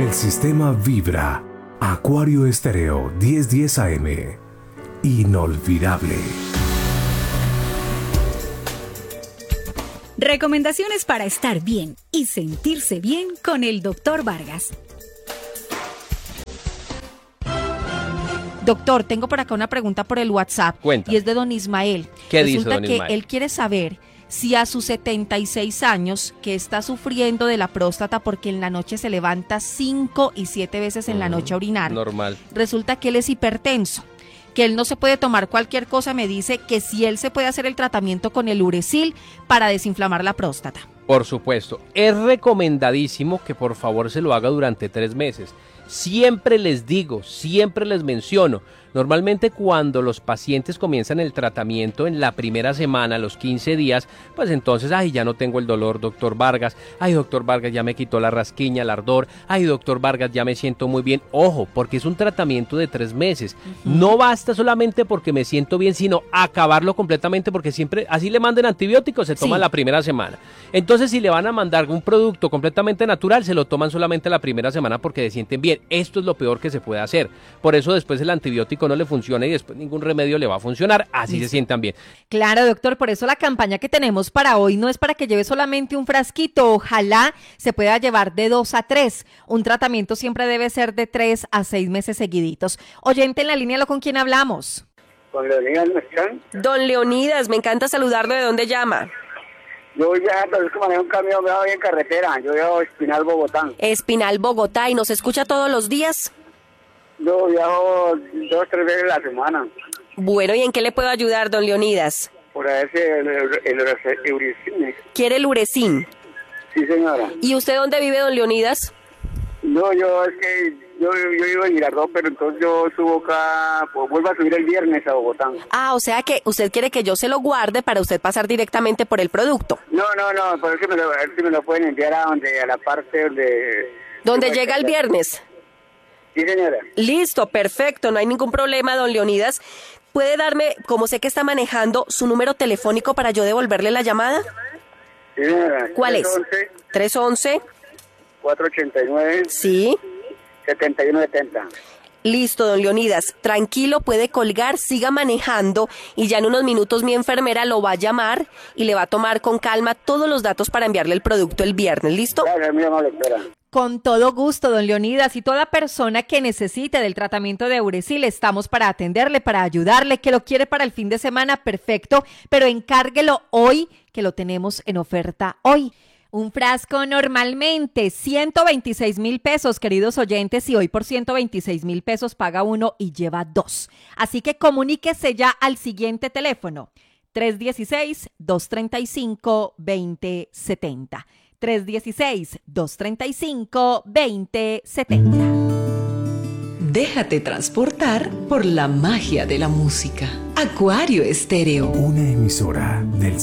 El sistema vibra. Acuario Estéreo 1010 AM. Inolvidable. Recomendaciones para estar bien y sentirse bien con el Dr. Vargas. Doctor, tengo por acá una pregunta por el WhatsApp. Cuéntame. Y es de don Ismael. ¿Qué dice Resulta don que Ismael? él quiere saber si a sus 76 años, que está sufriendo de la próstata porque en la noche se levanta 5 y 7 veces en la noche a orinar, Normal. resulta que él es hipertenso, que él no se puede tomar cualquier cosa, me dice que si él se puede hacer el tratamiento con el Uresil para desinflamar la próstata. Por supuesto, es recomendadísimo que por favor se lo haga durante 3 meses. Siempre les digo, siempre les menciono, normalmente cuando los pacientes comienzan el tratamiento en la primera semana, los 15 días, pues entonces, ay, ya no tengo el dolor, doctor Vargas, ay, doctor Vargas, ya me quitó la rasquiña, el ardor, ay, doctor Vargas, ya me siento muy bien. Ojo, porque es un tratamiento de 3 meses. No basta solamente porque me siento bien, sino acabarlo completamente, porque siempre, así le manden antibióticos, se toman la primera semana. Entonces, si le van a mandar un producto completamente natural, se lo toman solamente la primera semana porque se sienten bien. Esto es lo peor que se puede hacer. Por eso después el antibiótico no le funciona y después ningún remedio le va a funcionar. Así se sientan bien. Claro, doctor, por eso la campaña que tenemos para hoy no es para que lleve solamente un frasquito. Ojalá se pueda llevar de 2 a 3. Un tratamiento siempre debe ser de 3 a 6 meses seguiditos. Oyente en la línea, ¿con quién hablamos? Con Leonidas Mezcán. Don Leonidas, me encanta saludarlo. ¿De dónde llama? Yo ya, es que manejo un camión, me voy en carretera. Yo viajo a Espinal, Bogotá. Espinal, Bogotá. ¿Y nos escucha todos los días? Yo viajo 2 o 3 veces a la semana. Bueno, ¿y en qué le puedo ayudar, don Leonidas? Por ese, el Euricine. ¿Quiere el Uresin? Sí, señora. ¿Y usted dónde vive, don Leonidas? No, es que yo vivo en Girardot, pero entonces yo subo acá, pues vuelvo a subir el viernes a Bogotá. Ah, o sea que usted quiere que yo se lo guarde para usted pasar directamente por el producto. No, pero es que a ver si me lo pueden enviar a la parte donde... ¿Dónde llega el viernes? Sí, señora. Listo, perfecto, no hay ningún problema, don Leonidas. ¿Puede darme, como sé que está manejando, su número telefónico para yo devolverle la llamada? Sí, señora. ¿Cuál es? 311. 489. Sí. 7170. Listo, don Leonidas, tranquilo, puede colgar, siga manejando y ya en unos minutos mi enfermera lo va a llamar y le va a tomar con calma todos los datos para enviarle el producto el viernes, ¿listo? Gracias, mi amable, espera. Con todo gusto, don Leonidas, y toda persona que necesite del tratamiento de Uresil, estamos para atenderle, para ayudarle, que lo quiere para el fin de semana, perfecto, pero encárguelo hoy, que lo tenemos en oferta hoy. Un frasco normalmente 126,000 pesos, queridos oyentes, y hoy por 126,000 pesos paga uno y lleva 2. Así que comuníquese ya al siguiente teléfono, 316-235-2070. 316-235-2070. Déjate transportar por la magia de la música. Acuario Estéreo. Una emisora del